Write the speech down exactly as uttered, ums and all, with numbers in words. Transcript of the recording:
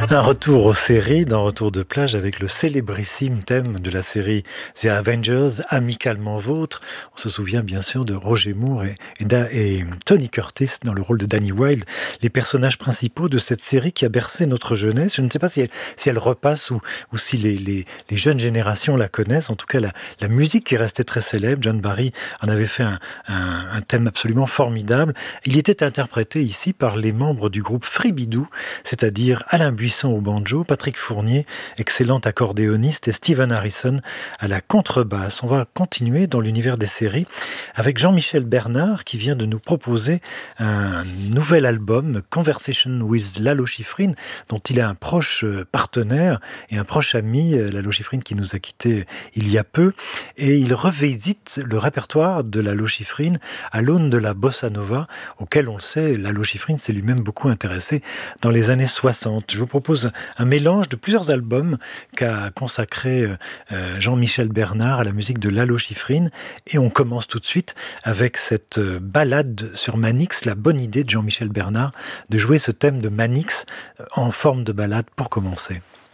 Un retour aux séries, d'un retour de plage avec le célébrissime thème de la série The Avengers, Amicalement Vôtre. On se souvient bien sûr de Roger Moore et, et Da- et Tony Curtis dans le rôle de Danny Wilde, les personnages principaux de cette série qui a bercé notre jeunesse. Je ne sais pas si elle, si elle repasse ou, ou si les, les- les jeunes générations la connaissent. En tout cas, la, la musique qui restait très célèbre, John Barry en avait fait un, un- un thème absolument formidable. Il était interprété ici par les membres du groupe Fribidou, c'est-à-dire Alain Buisson au banjo, Patrick Fournier, excellent accordéoniste, et Steven Harrison à la contrebasse. On va continuer dans l'univers des séries avec Jean-Michel Bernard qui vient de nous proposer un nouvel album, Conversation with Lalo Schifrin, dont il est un proche euh, partenaire et un proche ami, euh, Lalo Schifrin qui nous a quittés il y a peu, et il revisite le répertoire de Lalo Schifrin à l'aune de la bossa nova, auquel on le sait, Lalo Schifrin s'est lui-même beaucoup intéressé dans les années soixante. Je vous propose un mélange de plusieurs albums qu'a consacré euh, Jean-Michel Bernard à la musique de Lalo Schifrin. Et on commence tout de suite avec cette euh, ballade sur Manix, la bonne idée de Jean-Michel Bernard de jouer ce thème de Manix euh, en forme de ballade pour commencer.